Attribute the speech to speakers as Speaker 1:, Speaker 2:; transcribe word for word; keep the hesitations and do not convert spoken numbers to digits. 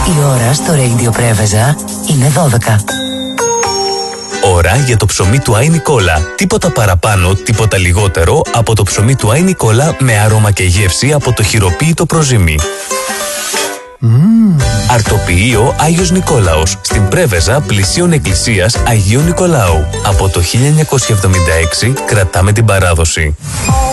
Speaker 1: Η ώρα στο Radio Πρέβεζα είναι δώδεκα.
Speaker 2: Ώρα για το ψωμί του Άι Νικόλα. Τίποτα παραπάνω, τίποτα λιγότερο από το ψωμί του Άι Νικόλα με άρωμα και γεύση από το χειροποίητο προζύμι. Mm. Αρτοποιείο Άγιος Νικόλαος στην Πρέβεζα πλησίων εκκλησίας Αγίου Νικολάου. Από το χίλια εννιακόσια εβδομήντα έξι κρατάμε την παράδοση.